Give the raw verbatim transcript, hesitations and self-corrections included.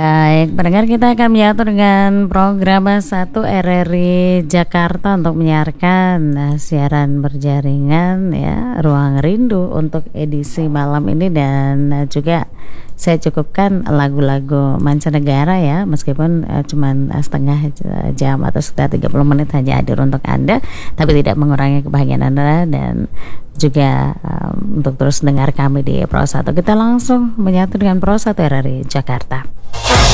Baik, pendengar, kita akan menyatu dengan program satu R R I Jakarta untuk menyiarkan nah, siaran berjaringan ya Ruang Rindu untuk edisi malam ini, dan uh, juga saya cukupkan lagu-lagu mancanegara ya, meskipun uh, cuman uh, setengah jam atau sekitar tiga puluh menit hanya hadir untuk Anda, tapi tidak mengurangi kebahagiaan Anda dan juga um, untuk terus dengar kami di Pro satu. Kita langsung menyatu dengan Pro satu R R I Jakarta.